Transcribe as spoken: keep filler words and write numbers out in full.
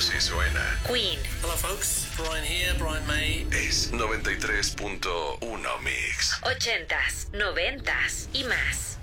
Así suena Queen. Hello folks, Brian here, Brian May. es noventa y tres punto uno Mix. Ochentas, noventas y más.